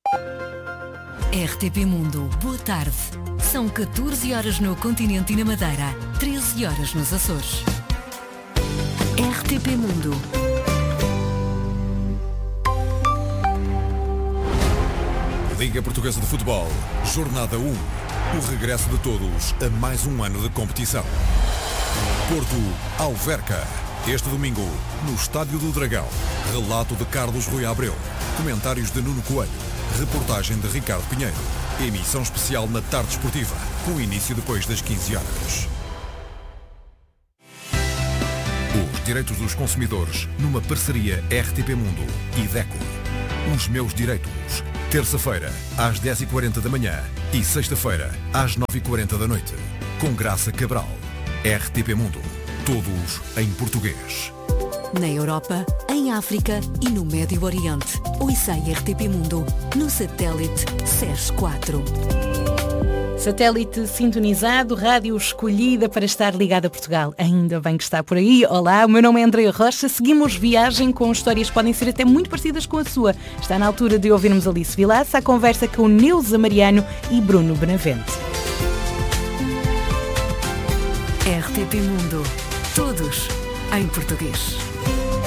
RTP Mundo, boa tarde. São 14 horas no continente e na Madeira, 13 horas nos Açores. RTP Mundo. Liga Portuguesa de Futebol, Jornada 1. O regresso de todos a mais um ano de competição. Porto Alverca. Este domingo, no Estádio do Dragão. Relato de Carlos Rui Abreu. Comentários de Nuno Coelho. Reportagem de Ricardo Pinheiro. Emissão especial na tarde esportiva, com início depois das 15 horas. Os direitos dos consumidores numa parceria RTP Mundo e DECO. Os meus direitos. Terça-feira, às 10h40 da manhã e sexta-feira, às 9h40 da noite. Com Graça Cabral. RTP Mundo. Todos em português. Na Europa, em África e no Médio Oriente. Ouça a RTP Mundo no satélite SES 4. Satélite sintonizado, rádio escolhida para estar ligada a Portugal. Ainda bem que está por aí. Olá, o meu nome é Andreia Rocha. Seguimos viagem com histórias que podem ser até muito parecidas com a sua. Está na altura de ouvirmos Alice Vilaça, a conversa com Neuza Mariano e Bruno Benavente. RTP Mundo. Todos em português.